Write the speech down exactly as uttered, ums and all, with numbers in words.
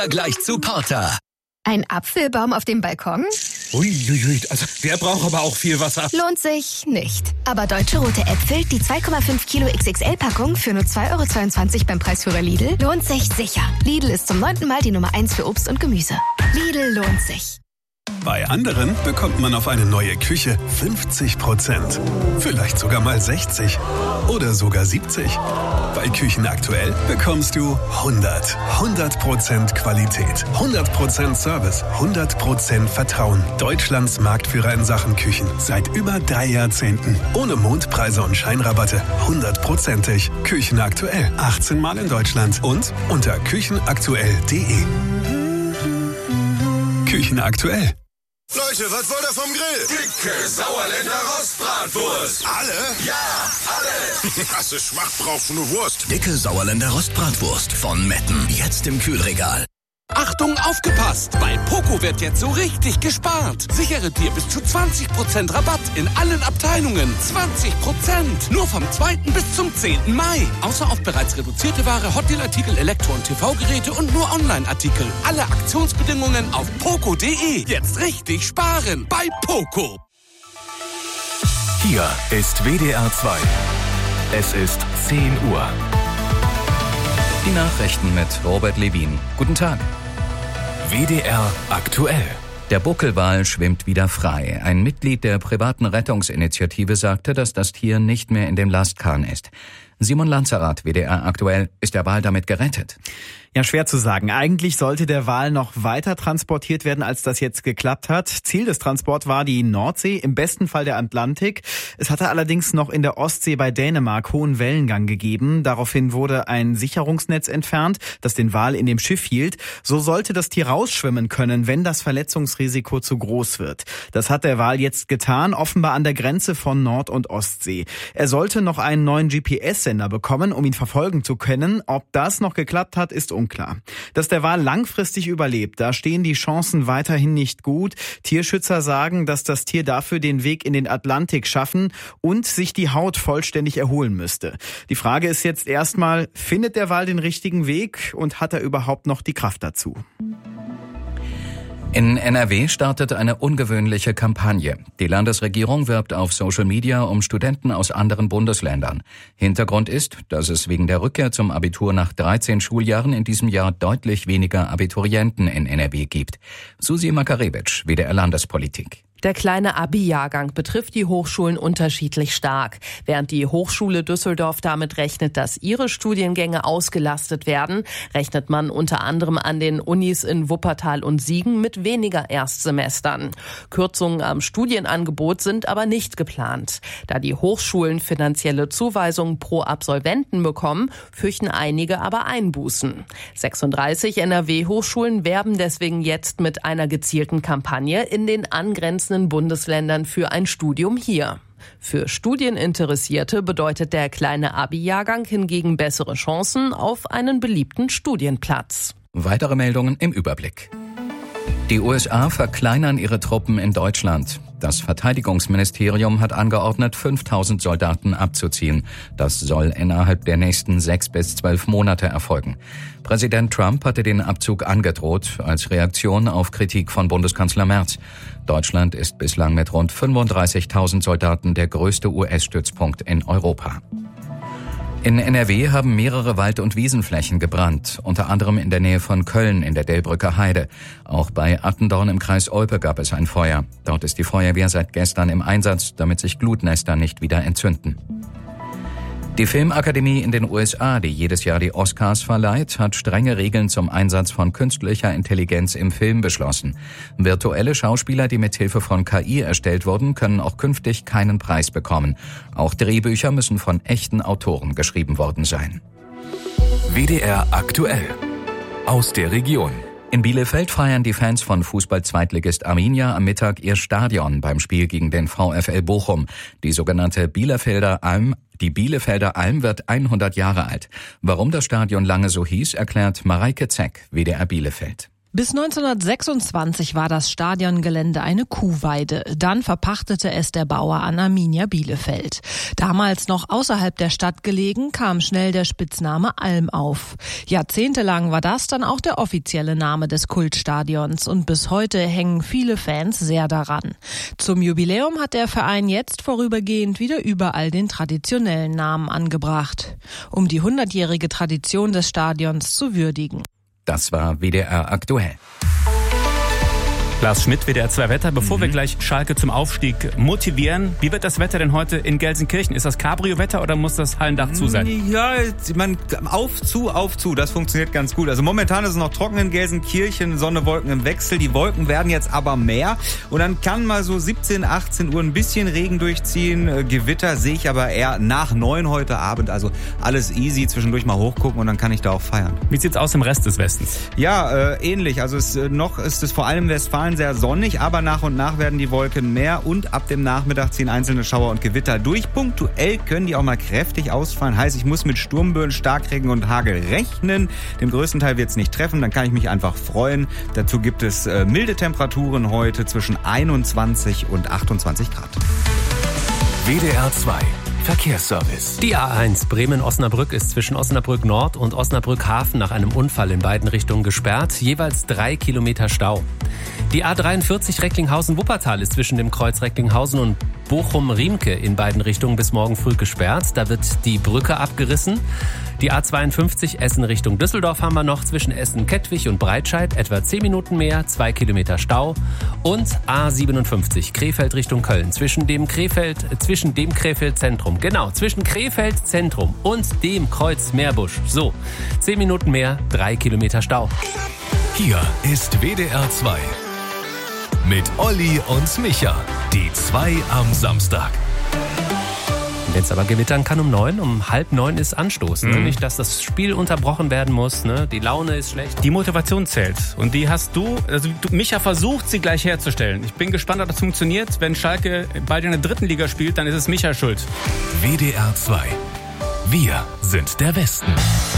Gleich zu Porter. Ein Apfelbaum auf dem Balkon? Uiuiui, also der braucht aber auch viel Wasser. Lohnt sich nicht. Aber Deutsche Rote Äpfel, die zwei Komma fünf Kilo X X L-Packung für nur zwei Euro zweiundzwanzig beim Preisführer Lidl, lohnt sich sicher. Lidl ist zum neunten Mal die Nummer eins für Obst und Gemüse. Lidl lohnt sich. Bei anderen bekommt man auf eine neue Küche fünfzig Prozent. Vielleicht sogar mal sechzig oder sogar siebzig. Bei Küchen aktuell bekommst du hundert. hundert Prozent Qualität, hundert Prozent Service, hundert Prozent Vertrauen. Deutschlands Marktführer in Sachen Küchen seit über drei Jahrzehnten. Ohne Mondpreise und Scheinrabatte. hundertprozentig. Küchen aktuell. achtzehn Mal in Deutschland und unter küchenaktuell punkt de. Küchen aktuell. Leute, was wollt ihr vom Grill? Dicke Sauerländer Rostbratwurst. Alle? Ja, alle. Krasse Schmacht braucht nur Wurst. Dicke Sauerländer Rostbratwurst von Metten. Jetzt im Kühlregal. Achtung, aufgepasst! Bei Poco wird jetzt so richtig gespart. Sichere dir bis zu zwanzig Prozent Rabatt in allen Abteilungen. zwanzig Prozent! Nur vom zweiten bis zum zehnten Mai. Außer auf bereits reduzierte Ware, Hotdeal-Artikel, Elektro- und T V-Geräte und nur Online-Artikel. Alle Aktionsbedingungen auf poco punkt de. Jetzt richtig sparen bei Poco. Hier ist W D R zwei. Es ist zehn Uhr. Die Nachrichten mit Robert Levin. Guten Tag. W D R aktuell. Der Buckelwal schwimmt wieder frei. Ein Mitglied der privaten Rettungsinitiative sagte, dass das Tier nicht mehr in dem Lastkahn ist. Simon Lanzerath, W D R aktuell. Ist der Wal damit gerettet? Ja, schwer zu sagen. Eigentlich sollte der Wal noch weiter transportiert werden, als das jetzt geklappt hat. Ziel des Transports war die Nordsee, im besten Fall der Atlantik. Es hatte allerdings noch in der Ostsee bei Dänemark hohen Wellengang gegeben. Daraufhin wurde ein Sicherungsnetz entfernt, das den Wal in dem Schiff hielt. So sollte das Tier rausschwimmen können, wenn das Verletzungsrisiko zu groß wird. Das hat der Wal jetzt getan, offenbar an der Grenze von Nord- und Ostsee. Er sollte noch einen neuen G P S-Sender bekommen, um ihn verfolgen zu können. Ob das noch geklappt hat, ist unklar. Dass der Wal langfristig überlebt, da stehen die Chancen weiterhin nicht gut. Tierschützer sagen, dass das Tier dafür den Weg in den Atlantik schaffen und sich die Haut vollständig erholen müsste. Die Frage ist jetzt erstmal, findet der Wal den richtigen Weg und hat er überhaupt noch die Kraft dazu? In N R W startet eine ungewöhnliche Kampagne. Die Landesregierung wirbt auf Social Media um Studenten aus anderen Bundesländern. Hintergrund ist, dass es wegen der Rückkehr zum Abitur nach dreizehn Schuljahren in diesem Jahr deutlich weniger Abiturienten in N R W gibt. Susi Makarewitsch, W D R Landespolitik. Der kleine Abi-Jahrgang betrifft die Hochschulen unterschiedlich stark. Während die Hochschule Düsseldorf damit rechnet, dass ihre Studiengänge ausgelastet werden, rechnet man unter anderem an den Unis in Wuppertal und Siegen mit weniger Erstsemestern. Kürzungen am Studienangebot sind aber nicht geplant. Da die Hochschulen finanzielle Zuweisungen pro Absolventen bekommen, fürchten einige aber Einbußen. sechsunddreißig N R W-Hochschulen werben deswegen jetzt mit einer gezielten Kampagne in den angrenzenden Bundesländern für ein Studium hier. Für Studieninteressierte bedeutet der kleine Abi-Jahrgang hingegen bessere Chancen auf einen beliebten Studienplatz. Weitere Meldungen im Überblick. Die U S A verkleinern ihre Truppen in Deutschland. Das Verteidigungsministerium hat angeordnet, fünftausend Soldaten abzuziehen. Das soll innerhalb der nächsten sechs bis zwölf Monate erfolgen. Präsident Trump hatte den Abzug angedroht als Reaktion auf Kritik von Bundeskanzler Merz. Deutschland ist bislang mit rund fünfunddreißigtausend Soldaten der größte U S-Stützpunkt in Europa. In N R W haben mehrere Wald- und Wiesenflächen gebrannt, unter anderem in der Nähe von Köln in der Delbrücker Heide. Auch bei Attendorn im Kreis Olpe gab es ein Feuer. Dort ist die Feuerwehr seit gestern im Einsatz, damit sich Glutnester nicht wieder entzünden. Die Filmakademie in den U S A, die jedes Jahr die Oscars verleiht, hat strenge Regeln zum Einsatz von künstlicher Intelligenz im Film beschlossen. Virtuelle Schauspieler, die mit Hilfe von K I erstellt wurden, können auch künftig keinen Preis bekommen. Auch Drehbücher müssen von echten Autoren geschrieben worden sein. W D R aktuell. Aus der Region. In Bielefeld feiern die Fans von Fußball-Zweitligist Arminia am Mittag ihr Stadion beim Spiel gegen den VfL Bochum. Die sogenannte Bielefelder Alm, die Bielefelder Alm wird hundert Jahre alt. Warum das Stadion lange so hieß, erklärt Mareike Zeck, W D R Bielefeld. Bis neunzehnhundertsechsundzwanzig war das Stadiongelände eine Kuhweide. Dann verpachtete es der Bauer an Arminia Bielefeld. Damals noch außerhalb der Stadt gelegen, kam schnell der Spitzname Alm auf. Jahrzehntelang war das dann auch der offizielle Name des Kultstadions und bis heute hängen viele Fans sehr daran. Zum Jubiläum hat der Verein jetzt vorübergehend wieder überall den traditionellen Namen angebracht, um die hundertjährige Tradition des Stadions zu würdigen. Das war W D R aktuell. Lars Schmidt, W D R zwei Wetter. Bevor Mhm. wir gleich Schalke zum Aufstieg motivieren, wie wird das Wetter denn heute in Gelsenkirchen? Ist das Cabrio-Wetter oder muss das Hallendach zu sein? Ja, man, auf, zu, auf, zu. Das funktioniert ganz gut. Also momentan ist es noch trocken in Gelsenkirchen, Sonne, Wolken im Wechsel. Die Wolken werden jetzt aber mehr. Und dann kann mal so siebzehn, achtzehn Uhr ein bisschen Regen durchziehen. Äh, Gewitter sehe ich aber eher nach neun heute Abend. Also alles easy, zwischendurch mal hochgucken und dann kann ich da auch feiern. Wie sieht's aus im Rest des Westens? Ja, äh, ähnlich. Also es, äh, noch ist es vor allem in Westfalen sehr sonnig, aber nach und nach werden die Wolken mehr und ab dem Nachmittag ziehen einzelne Schauer und Gewitter durch. Punktuell können die auch mal kräftig ausfallen. Heißt, ich muss mit Sturmböen, Starkregen und Hagel rechnen. Den größten Teil wird es nicht treffen, dann kann ich mich einfach freuen. Dazu gibt es äh, milde Temperaturen heute zwischen einundzwanzig und achtundzwanzig Grad. W D R zwei Verkehrsservice. Die A eins Bremen-Osnabrück ist zwischen Osnabrück Nord und Osnabrück Hafen nach einem Unfall in beiden Richtungen gesperrt. Jeweils drei Kilometer Stau. Die A dreiundvierzig Recklinghausen-Wuppertal ist zwischen dem Kreuz Recklinghausen und Bochum-Riemke in beiden Richtungen bis morgen früh gesperrt. Da wird die Brücke abgerissen. Die A zweiundfünfzig Essen Richtung Düsseldorf haben wir noch zwischen Essen-Kettwig und Breitscheid etwa zehn Minuten mehr, zwei Kilometer Stau. Und A siebenundfünfzig Krefeld Richtung Köln zwischen dem Krefeld, zwischen dem Krefeld-Zentrum, genau, zwischen Krefeld-Zentrum und dem Kreuz Meerbusch. So, zehn Minuten mehr, drei Kilometer Stau. Hier ist W D R zwei. Mit Olli und Micha. Die zwei am Samstag. Wenn es aber gewittern kann um neun, um halb neun ist Anstoß. Ne? Mhm. Nicht, dass das Spiel unterbrochen werden muss. Ne? Die Laune ist schlecht. Die Motivation zählt. Und die hast du, also du, Micha versucht, sie gleich herzustellen. Ich bin gespannt, ob das funktioniert. Wenn Schalke bald in der dritten Liga spielt, dann ist es Micha schuld. W D R zwei. Wir sind der Westen.